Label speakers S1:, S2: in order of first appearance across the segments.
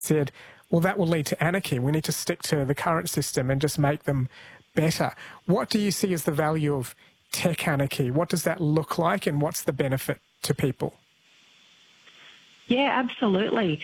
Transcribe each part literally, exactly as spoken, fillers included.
S1: said, well, that will lead to anarchy. We need to stick to the current system and just make them better. What do you see as the value of tech anarchy? What does that look like, and what's the benefit to people?
S2: Yeah, absolutely.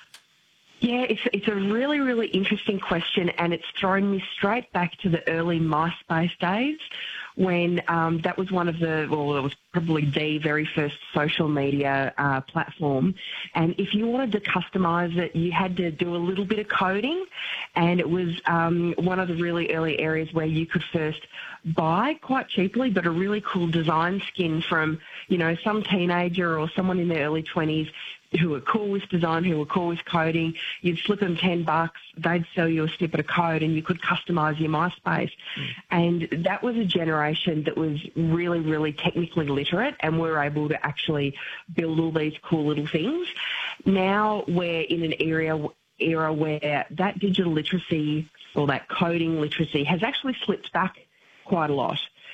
S2: Yeah, it's it's a really, really interesting question, and it's thrown me straight back to the early MySpace days when um, that was one of the, well, it was probably the very first social media uh, platform. And if you wanted to customise it, you had to do a little bit of coding, and it was um, one of the really early areas where you could first buy quite cheaply, but a really cool design skin from, you know, some teenager or someone in their early twenties who were cool with design, who were cool with coding. You'd slip them ten bucks, they'd sell you a snippet of code, and you could customise your MySpace. Mm. And that was a generation that was really, really technically literate, and were able to actually build all these cool little things. Now we're in an area era where that digital literacy or that coding literacy has actually slipped back quite a lot.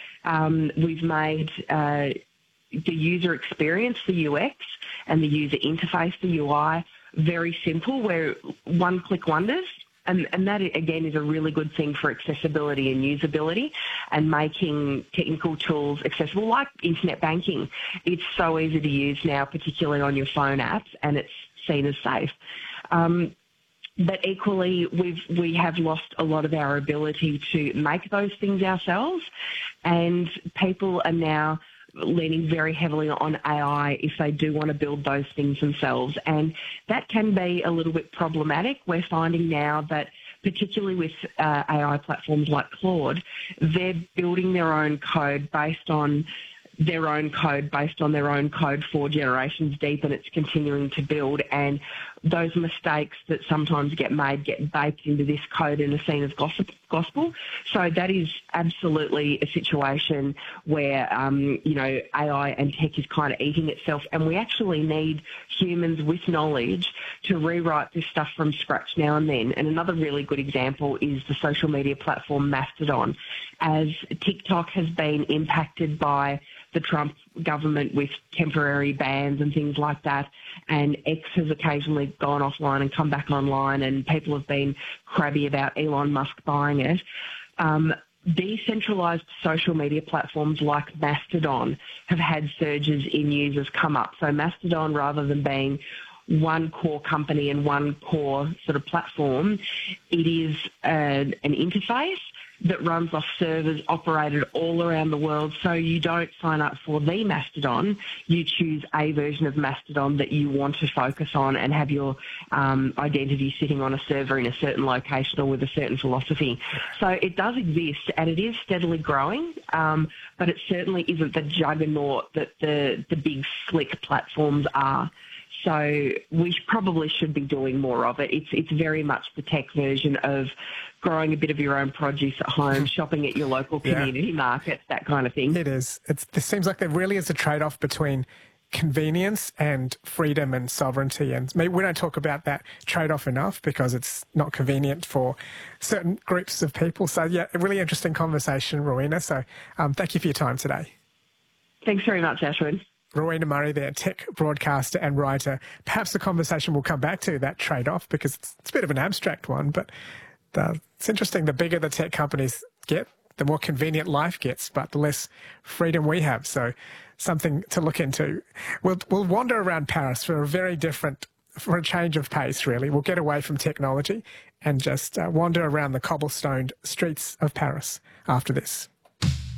S2: Um, we've made uh, the user experience, the U X, and the user interface, the U I, very simple, where one-click wonders. And, and that, again, is a really good thing for accessibility and usability and making technical tools accessible, like internet banking. It's so easy to use now, particularly on your phone apps, and it's seen as safe. Um, But equally, we've, we have lost a lot of our ability to make those things ourselves, and people are now leaning very heavily on A I if they do want to build those things themselves. And that can be a little bit problematic. We're finding now that, particularly with uh, A I platforms like Claude, they're building their own code based on their own code based on their own code four generations deep, and it's continuing to build. And those mistakes that sometimes get made get baked into this code and are seen as gospel. So that is absolutely a situation where, um, you know, A I and tech is kind of eating itself, and we actually need humans with knowledge to rewrite this stuff from scratch now and then. And another really good example is the social media platform Mastodon. As TikTok has been impacted by the Trump government with temporary bans and things like that, and X has occasionally gone offline and come back online, and people have been crabby about Elon Musk buying it. Um, decentralised social media platforms like Mastodon have had surges in users come up. So Mastodon, rather than being one core company and one core sort of platform, it is an, an interface that runs off servers operated all around the world. So you don't sign up for the Mastodon, you choose a version of Mastodon that you want to focus on and have your um, identity sitting on a server in a certain location or with a certain philosophy. So it does exist, and it is steadily growing, um, but it certainly isn't the juggernaut that the, the big slick platforms are. So we probably should be doing more of it. It's it's very much the tech version of growing a bit of your own produce at home, shopping at your local community yeah. markets, that kind of thing.
S1: It is. It's, it seems like there really is a trade-off between convenience and freedom and sovereignty. And maybe we don't talk about that trade-off enough because it's not convenient for certain groups of people. So, yeah, a really interesting conversation, Rowena. So um, thank you for your time today.
S2: Thanks very much, Ashwin.
S1: Rowena Murray there, tech broadcaster and writer. Perhaps the conversation will come back to that trade-off because it's, it's a bit of an abstract one, but the, it's interesting. The bigger the tech companies get, the more convenient life gets, but the less freedom we have. So something to look into. We'll, we'll wander around Paris for a very different, for a change of pace, really. We'll get away from technology and just uh, wander around the cobblestoned streets of Paris after this.